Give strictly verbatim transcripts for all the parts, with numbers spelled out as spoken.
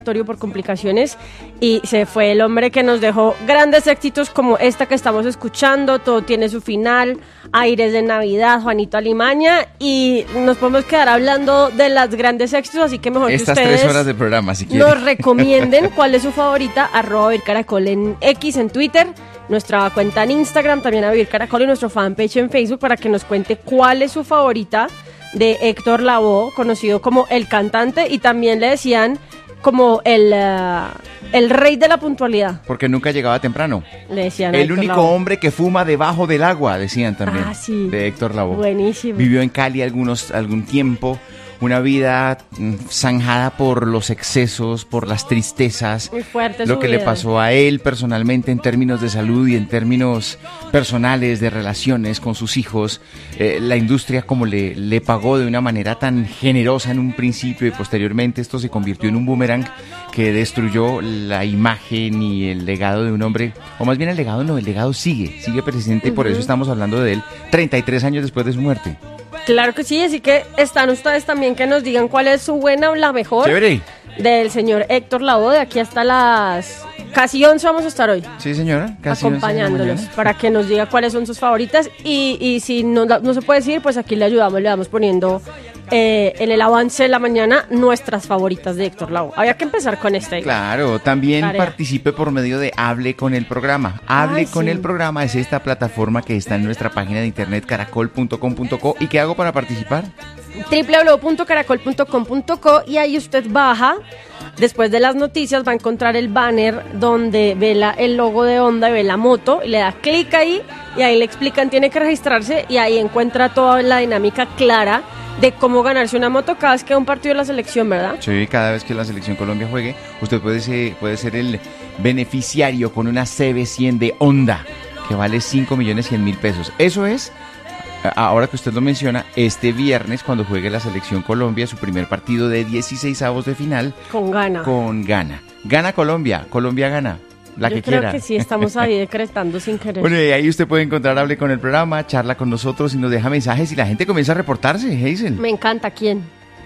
por complicaciones y se fue el hombre que nos dejó grandes éxitos como esta que estamos escuchando, Todo tiene su final, Aires de Navidad, Juanito Alimaña, y nos podemos quedar hablando de los grandes éxitos, así que mejor estas que ustedes tres horas de programa, si quieren, nos recomienden cuál es su favorita, arroba Vivir Caracol en X, en Twitter, nuestra cuenta en Instagram, también a Vivir Caracol y nuestro fanpage en Facebook para que nos cuente cuál es su favorita de Héctor Lavoe, conocido como El Cantante, y también le decían como el, uh, el rey de la puntualidad. Porque nunca llegaba temprano. Le decían El Héctor único Lavoe. hombre que fuma debajo del agua, decían también. Ah, sí. De Héctor Lavoe. Buenísimo. Vivió en Cali algunos, algún tiempo. Una vida mm, zanjada por los excesos, por las tristezas. Muy fuerte Lo su que vida. le pasó a él personalmente en términos de salud y en términos personales, de relaciones con sus hijos. Eh, la industria como le, le pagó de una manera tan generosa en un principio y posteriormente esto se convirtió en un boomerang que destruyó la imagen y el legado de un hombre, o más bien el legado no, el legado sigue, sigue presente y por Uh-huh. eso estamos hablando de él treinta y tres años después de su muerte. Claro que sí, así que están ustedes también que nos digan cuál es su buena o la mejor Chévere. del señor Héctor Lavoe. De aquí hasta las casi once vamos a estar hoy Sí, señora, casi acompañándolos once de la mañana. para que nos diga cuáles son sus favoritas y, y si no, no se puede decir, pues aquí le ayudamos, le vamos poniendo eh, en el avance de la mañana nuestras favoritas de Héctor Lavoe. Había que empezar con esta. Claro, también Tarea. participe por medio de Hable con el Programa. Hable Ay, con sí. el Programa es esta plataforma que está en nuestra página de internet caracol punto com punto co. ¿Y qué hago para participar? doble u doble u doble u punto caracol punto com punto co y ahí usted baja, después de las noticias va a encontrar el banner donde ve la, el logo de Honda y ve la moto y le da clic ahí y ahí le explican, tiene que registrarse y ahí encuentra toda la dinámica clara de cómo ganarse una moto cada vez que hay un partido de la selección, ¿verdad? Sí, cada vez que la Selección Colombia juegue, usted puede ser, puede ser el beneficiario con una C B cien de Honda, que vale cinco millones cien mil pesos. Eso es, ahora que usted lo menciona, este viernes cuando juegue la Selección Colombia, su primer partido de dieciseisavos de final Con gana. con Ghana. Gana Colombia, Colombia gana, la Yo que creo quiera. que sí, estamos ahí decretando sin querer. Bueno, y ahí usted puede encontrar Hable con el Programa, charla con nosotros y nos deja mensajes y la gente comienza a reportarse, Hazel. Me encanta, ¿quién?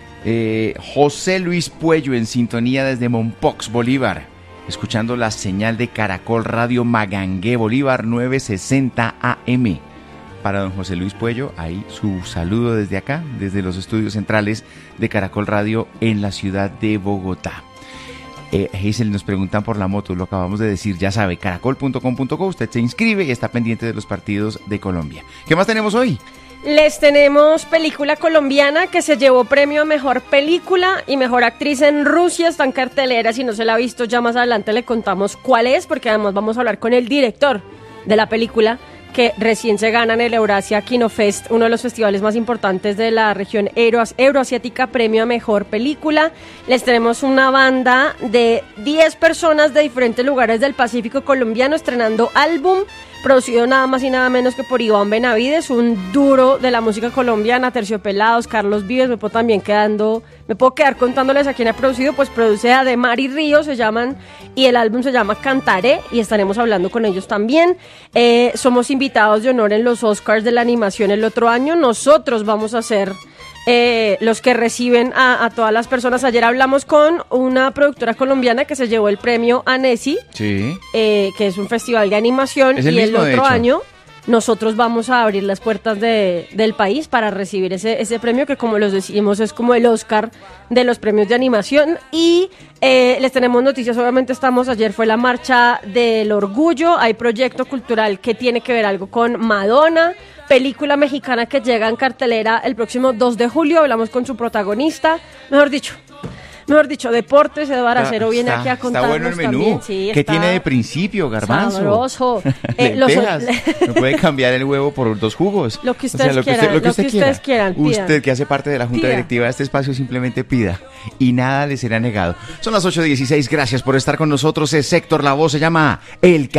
Eh, José Luis Puello en sintonía desde Mompox, Bolívar, escuchando la señal de Caracol Radio Magangué, Bolívar novecientos sesenta A M. Para don José Luis Puello, ahí su saludo desde acá, desde los estudios centrales de Caracol Radio en la ciudad de Bogotá. Eh, Hazel, nos preguntan por la moto, lo acabamos de decir, ya sabe, caracol punto com punto co, usted se inscribe y está pendiente de los partidos de Colombia. ¿Qué más tenemos hoy? Les tenemos película colombiana que se llevó premio a Mejor Película y Mejor Actriz en Rusia, está en cartelera, si no se la ha visto ya más adelante le contamos cuál es, porque además vamos a hablar con el director de la película, que recién se gana en el Eurasia Kino Fest, uno de los festivales más importantes de la región euro- euroasiática, premio a Mejor Película. Les tenemos una banda de diez personas de diferentes lugares del Pacífico colombiano estrenando álbum, producido nada más y nada menos que por Iván Benavides, un duro de la música colombiana, Terciopelados, Carlos Vives. Me puedo también quedando, me puedo quedar contándoles a quién ha producido, pues produce a De Mar y Río, se llaman, y el álbum se llama Cantaré, y estaremos hablando con ellos también. Eh, somos invitados de honor en los Oscars de la animación el otro año, nosotros vamos a ser Eh, los que reciben a, a todas las personas. Ayer hablamos con una productora colombiana que se llevó el premio Annecy, Sí. eh, que es un festival de animación, Es el y mismo, el de otro hecho. año nosotros vamos a abrir las puertas de, del país para recibir ese, ese premio que, como los decimos, es como el Oscar de los premios de animación. Y eh, les tenemos noticias, obviamente estamos, ayer fue la marcha del orgullo, hay proyecto cultural que tiene que ver algo con Madonna, película mexicana que llega en cartelera el próximo dos de julio, hablamos con su protagonista, mejor dicho, mejor dicho, deportes. Eduardo Acero viene Está- aquí a está contarnos bueno el menú. también. Sí, ¿Qué está tiene de principio, garbanzo? sabroso. Eh, los- Lentejas. No puede cambiar el huevo por dos jugos. Lo que O sea, ustedes quieran, lo que ustedes quiera. quieran, pidan. Usted que hace parte de la junta Pida. directiva de este espacio simplemente pida y nada le será negado. Son las ocho dieciséis, gracias por estar con nosotros. Es Héctor Lavoe, se llama El